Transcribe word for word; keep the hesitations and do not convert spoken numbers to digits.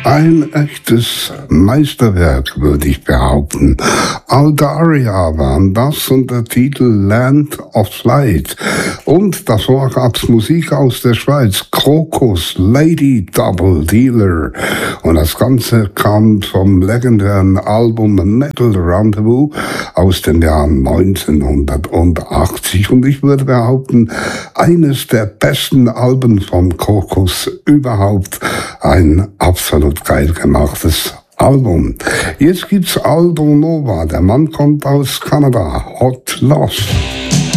Ein echtes Meisterwerk, würde ich behaupten. Alta Aria waren das und der Titel Land of Light. Und davor gab's Musik aus der Schweiz, Krokus, Lady Double Dealer. Und das Ganze kam vom legendären Album Metal Rendezvous aus dem Jahr neunzehnhundertachtzig. Und ich würde behaupten, eines der besten Alben vom Krokus überhaupt. Ein absolut geil gemachtes Album. Jetzt gibt's Aldo Nova. Der Mann kommt aus Kanada. Hot Loss.